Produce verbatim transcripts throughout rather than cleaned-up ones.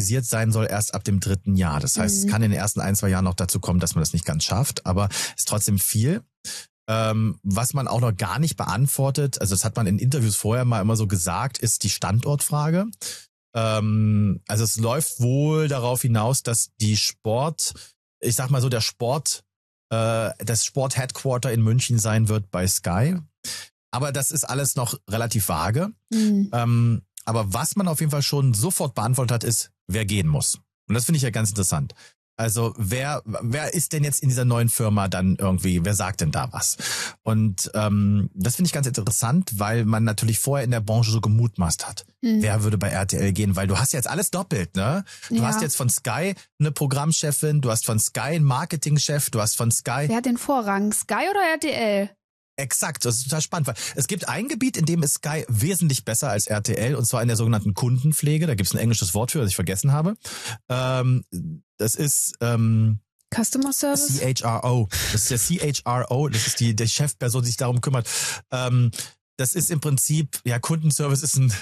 realisiert sein soll erst ab dem dritten Jahr. Das heißt, mhm. es kann in den ersten ein, zwei Jahren noch dazu kommen, dass man das nicht ganz schafft, aber es ist trotzdem viel. Ähm, was man auch noch gar nicht beantwortet, also das hat man in Interviews vorher mal immer so gesagt, ist die Standortfrage. Ähm, also es läuft wohl darauf hinaus, dass die Sport, ich sag mal so, der Sport, äh, das Sport-Headquarter in München sein wird bei Sky. Aber das ist alles noch relativ vage. Mhm. Ähm, aber was man auf jeden Fall schon sofort beantwortet hat, ist, wer gehen muss. Und das finde ich ja ganz interessant. Also wer wer ist denn jetzt in dieser neuen Firma dann irgendwie, wer sagt denn da was? Und ähm, das finde ich ganz interessant, weil man natürlich vorher in der Branche so gemutmaßt hat. Hm. Wer würde bei R T L gehen? Weil du hast jetzt alles doppelt, ne? Du ja. hast jetzt von Sky eine Programmchefin, du hast von Sky einen Marketingchef, du hast von Sky... Wer hat den Vorrang, Sky oder R T L? Exakt, das ist total spannend, weil es gibt ein Gebiet, in dem ist Sky wesentlich besser als R T L, und zwar in der sogenannten Kundenpflege. Da gibt es ein englisches Wort für, das ich vergessen habe. Ähm, das ist ähm, Customer Service? C H R O. Das ist der C H R O, das ist die, die Chefperson, die sich darum kümmert. Ähm, das ist im Prinzip, ja, Kundenservice ist ein,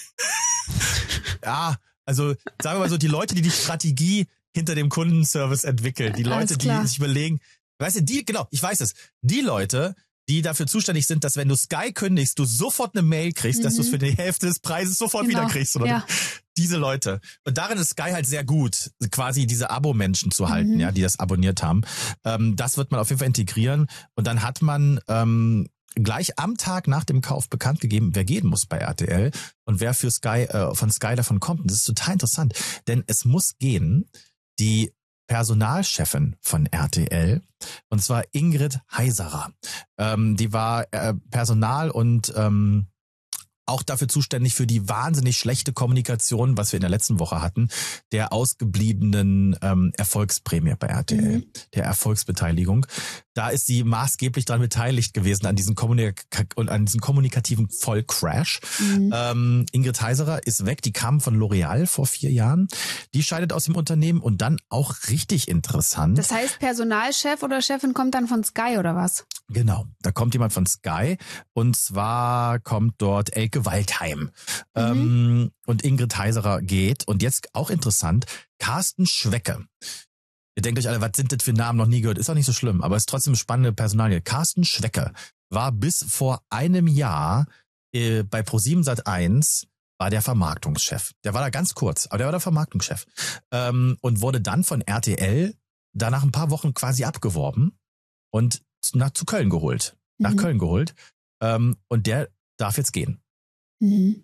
ja, also sagen wir mal so, die Leute, die die Strategie hinter dem Kundenservice entwickeln, die Leute, die sich überlegen, weißt du, die, genau, ich weiß es, die Leute, die dafür zuständig sind, dass wenn du Sky kündigst, du sofort eine Mail kriegst, mhm. dass du es für die Hälfte des Preises sofort genau. wieder kriegst. Oder ja. Diese Leute. Und darin ist Sky halt sehr gut, quasi diese Abo-Menschen zu halten, mhm. ja, die das abonniert haben. Ähm, das wird man auf jeden Fall integrieren. Und dann hat man ähm, gleich am Tag nach dem Kauf bekannt gegeben, wer gehen muss bei R T L und wer für Sky äh, von Sky davon kommt. Und das ist total interessant, denn es muss gehen, die Personalchefin von R T L, und zwar Ingrid Heiserer. Ähm, die war äh, Personal und ähm, auch dafür zuständig für die wahnsinnig schlechte Kommunikation, was wir in der letzten Woche hatten, der ausgebliebenen ähm, Erfolgsprämie bei R T L, mhm. der Erfolgsbeteiligung. Da ist sie maßgeblich daran beteiligt gewesen, an diesem, Kommunika- und an diesem kommunikativen Vollcrash. Mhm. Ähm, Ingrid Heiserer ist weg, die kam von L'Oreal vor vier Jahren. Die scheidet aus dem Unternehmen und dann auch richtig interessant. Das heißt, Personalchef oder Chefin kommt dann von Sky oder was? Genau, da kommt jemand von Sky und zwar kommt dort Elke Waldheim. Mhm. Ähm, und Ingrid Heiserer geht. Und jetzt auch interessant, Carsten Schwecke. Ihr denkt euch alle, was sind das für Namen, noch nie gehört. Ist auch nicht so schlimm, aber ist trotzdem spannende Personalie. Carsten Schwecke war bis vor einem Jahr äh, bei ProSieben Sat eins war der Vermarktungschef. Der war da ganz kurz, aber der war der Vermarktungschef. Ähm, und wurde dann von R T L da nach ein paar Wochen quasi abgeworben und nach zu Köln geholt. Nach mhm. Köln geholt. Ähm, und der darf jetzt gehen. Mhm.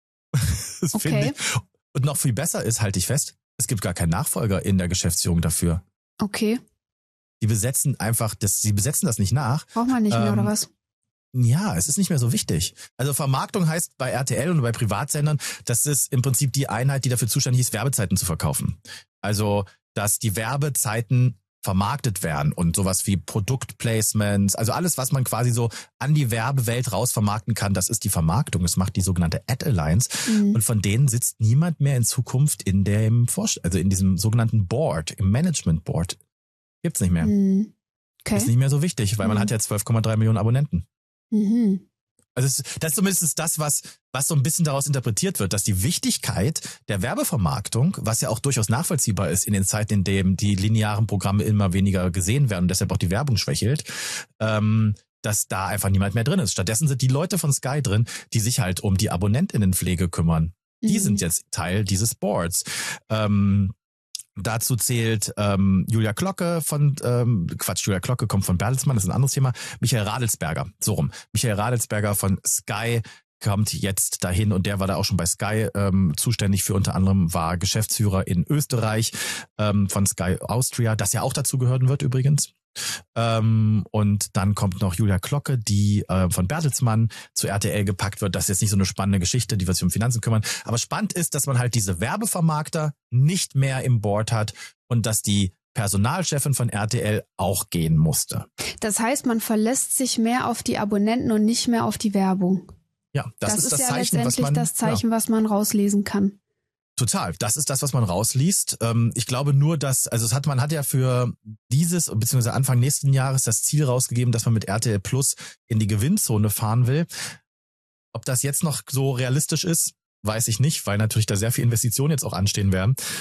Das okay. finde ich. Und noch viel besser ist, halte ich fest, es gibt gar keinen Nachfolger in der Geschäftsführung dafür. Okay. Die besetzen einfach, das, sie besetzen das nicht nach. Braucht man nicht mehr, ähm, oder was? Ja, es ist nicht mehr so wichtig. Also Vermarktung heißt bei R T L und bei Privatsendern, das ist im Prinzip die Einheit, die dafür zuständig ist, Werbezeiten zu verkaufen. Also, dass die Werbezeiten vermarktet werden und sowas wie Produktplacements, also alles, was man quasi so an die Werbewelt raus vermarkten kann, das ist die Vermarktung. Das macht die sogenannte Ad Alliance. Mhm. Und von denen sitzt niemand mehr in Zukunft in dem Vorst- also in diesem sogenannten Board, im Management Board. Gibt's nicht mehr. Mhm. Okay. Ist nicht mehr so wichtig, weil mhm. man hat ja zwölf Komma drei Millionen Abonnenten. Mhm. Also es, das ist zumindest das, was, was so ein bisschen daraus interpretiert wird, dass die Wichtigkeit der Werbevermarktung, was ja auch durchaus nachvollziehbar ist in den Zeiten, in denen die linearen Programme immer weniger gesehen werden und deshalb auch die Werbung schwächelt, ähm, dass da einfach niemand mehr drin ist. Stattdessen sind die Leute von Sky drin, die sich halt um die AbonnentInnenpflege kümmern. Die mhm. sind jetzt Teil dieses Boards. Ähm, Dazu zählt ähm, Julia Glocke von, ähm, Quatsch, Julia Glocke kommt von Bertelsmann, das ist ein anderes Thema. Michael Radelsberger, so rum. Michael Radelsberger von Sky kommt jetzt dahin und der war da auch schon bei Sky ähm, zuständig für, unter anderem war Geschäftsführer in Österreich ähm, von Sky Austria, das ja auch dazu gehören wird übrigens. Ähm, und dann kommt noch Julia Glocke, die äh, von Bertelsmann zu R T L gepackt wird. Das ist jetzt nicht so eine spannende Geschichte, die wird sich um Finanzen kümmern. Aber spannend ist, dass man halt diese Werbevermarkter nicht mehr im Board hat und dass die Personalchefin von R T L auch gehen musste. Das heißt, man verlässt sich mehr auf die Abonnenten und nicht mehr auf die Werbung. Ja, das, das ist, ist das ja Zeichen, was letztendlich man, das Zeichen, ja. was man rauslesen kann. Total. Das ist das, was man rausliest. Ich glaube nur, dass, also es hat, man hat ja für dieses, beziehungsweise Anfang nächsten Jahres das Ziel rausgegeben, dass man mit R T L Plus in die Gewinnzone fahren will. Ob das jetzt noch so realistisch ist, weiß ich nicht, weil natürlich da sehr viel Investitionen jetzt auch anstehen werden.